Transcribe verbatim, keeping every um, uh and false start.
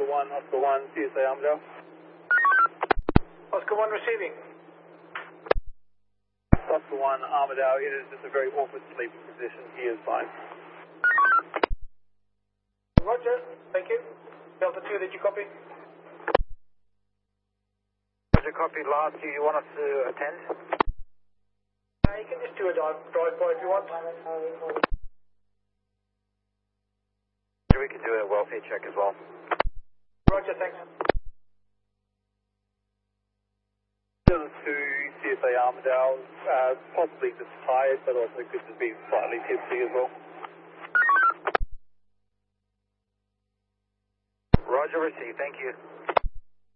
one, Oscar one, C S A Armadale. Oscar one receiving. Oscar one, Armadale, it is just a very awkward sleeping position. He is fine. Roger, thank you. Delta two, did you copy? Roger, copy. Last, do you want us to attend? Uh, you can just do a dive, drive-by if you want. We can do a welfare check as well. Roger, thanks. Delta two, C S A Armadale, uh, possibly just tired, but also could just be slightly tipsy as well. Roger, receive. Thank you.